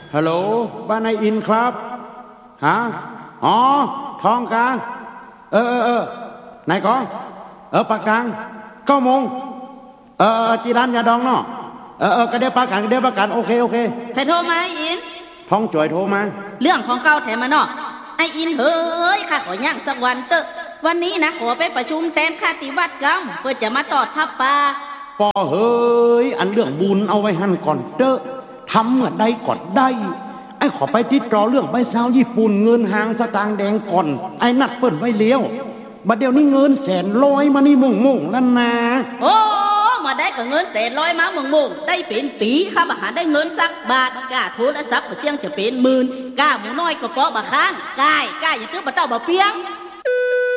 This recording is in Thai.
ฮัลโหลบ้านนายอินครับฮะอ๋อทองกลางนายกองปากกลาง9 โมงจีร้านยาดองเนาะกระเดียปากกันโอเคใครโทรมาไอ้อินท้องจ่อยโทรมาเรื่องของเก่าแถมมาเนาะไอ้อินเฮ้ยข้าขอย่างสักวันเตอะวันนี้นะขอไปประชุมแทนข้าติวัดกรรมเพื่อจะมาตอดผ้าป่าปอเฮ้ยอันเรื่องบุญเอาไว้หั่นก่อนเตอะทำเมื่อใดก่อนได้ไอ้ขอไปติดต่อเรื่องใบซาวญี่ปุ่นเงินหางสตางค์แดงก่อนไอ้นัดเปิ้นไว้เลี้ยวบัดเดี๋ยวนี้เงิน100,000มานี่มุ่งแล้วนะโอ้มาได้กับเงิน100,000มามุ่งได้เป็นปีข้าบหาได้เงินสักบาทกล้าโทรศัพท์เสียงจะเป็น10,000กล้าหมูน้อยก็เปาะบะค้างกล้าอย่าตื้อบ่เต้าบ่เปียง